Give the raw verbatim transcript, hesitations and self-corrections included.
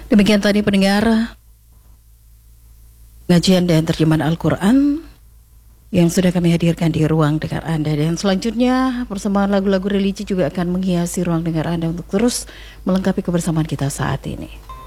Demikian tadi pendengar ngajian dan terjemahan Al-Quran yang sudah kami hadirkan di ruang dengar Anda. Dan selanjutnya persembahan lagu-lagu religi juga akan menghiasi ruang dengar Anda untuk terus melengkapi kebersamaan kita saat ini.